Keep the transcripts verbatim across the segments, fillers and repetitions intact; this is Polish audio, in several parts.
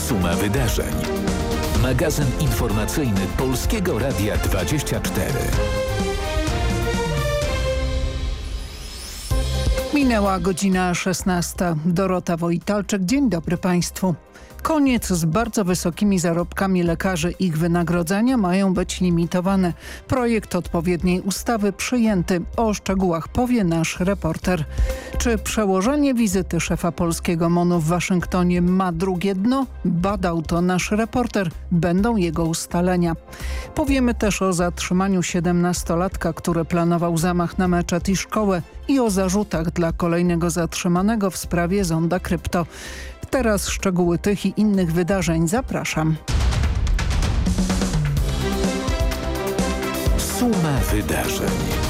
Suma wydarzeń. Magazyn informacyjny Polskiego Radia dwadzieścia cztery. Minęła godzina szesnasta. Dorota Wojtalczyk. Dzień dobry Państwu. Koniec z bardzo wysokimi zarobkami lekarzy. Ich wynagrodzenia mają być limitowane. Projekt odpowiedniej ustawy przyjęty. O szczegółach powie nasz reporter. Czy przełożenie wizyty szefa polskiego MON-u w Waszyngtonie ma drugie dno? Badał to nasz reporter. Będą jego ustalenia. Powiemy też o zatrzymaniu siedemnastolatka, który planował zamach na meczet i szkołę, i o zarzutach dla kolejnego zatrzymanego w sprawie zonda krypto. Teraz szczegóły tych i innych wydarzeń. Zapraszam. Suma wydarzeń.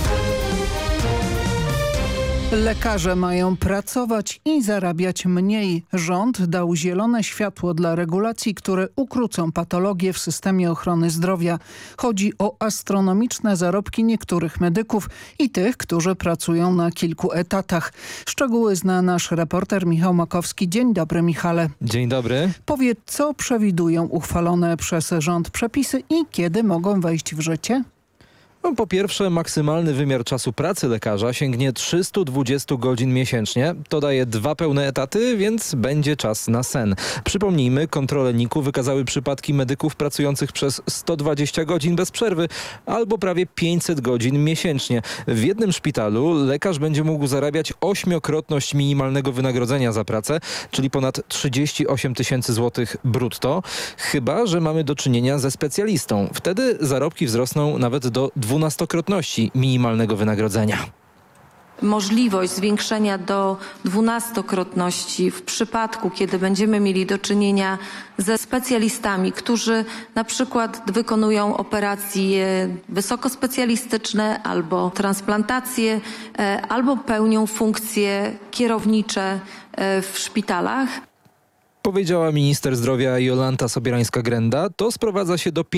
Lekarze mają pracować i zarabiać mniej. Rząd dał zielone światło dla regulacji, które ukrócą patologie w systemie ochrony zdrowia. Chodzi o astronomiczne zarobki niektórych medyków i tych, którzy pracują na kilku etatach. Szczegóły zna nasz reporter Michał Makowski. Dzień dobry, Michale. Dzień dobry. Powiedz, co przewidują uchwalone przez rząd przepisy i kiedy mogą wejść w życie? No, po pierwsze, maksymalny wymiar czasu pracy lekarza sięgnie trzysta dwadzieścia godzin miesięcznie. To daje dwa pełne etaty, więc będzie czas na sen. Przypomnijmy, kontrole N I K-u wykazały przypadki medyków pracujących przez sto dwadzieścia godzin bez przerwy albo prawie pięćset godzin miesięcznie. W jednym szpitalu lekarz będzie mógł zarabiać ośmiokrotność minimalnego wynagrodzenia za pracę, czyli ponad trzydzieści osiem tysięcy złotych brutto, chyba że mamy do czynienia ze specjalistą. Wtedy zarobki wzrosną nawet do dwunastokrotności minimalnego wynagrodzenia. Możliwość zwiększenia do dwunastokrotności w przypadku, kiedy będziemy mieli do czynienia ze specjalistami, którzy na przykład wykonują operacje wysokospecjalistyczne albo transplantacje, albo pełnią funkcje kierownicze w szpitalach. Powiedziała minister zdrowia Jolanta Sobierańska-Grenda, to sprowadza się do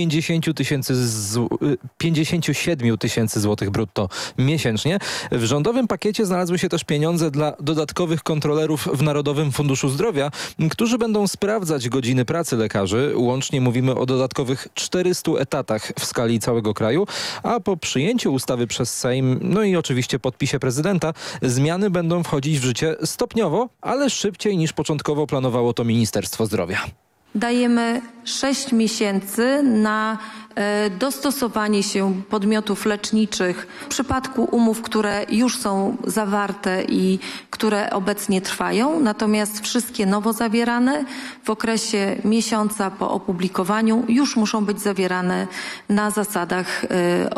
pięćdziesięciu siedmiu tysięcy złotych brutto miesięcznie. W rządowym pakiecie znalazły się też pieniądze dla dodatkowych kontrolerów w Narodowym Funduszu Zdrowia, którzy będą sprawdzać godziny pracy lekarzy. Łącznie mówimy o dodatkowych czterystu etatach w skali całego kraju, a po przyjęciu ustawy przez Sejm, no i oczywiście podpisie prezydenta, zmiany będą wchodzić w życie stopniowo, ale szybciej niż początkowo planowało to Ministerstwo Zdrowia. Dajemy sześć miesięcy na e, dostosowanie się podmiotów leczniczych w przypadku umów, które już są zawarte i które obecnie trwają. Natomiast wszystkie nowo zawierane w okresie miesiąca po opublikowaniu już muszą być zawierane na zasadach e,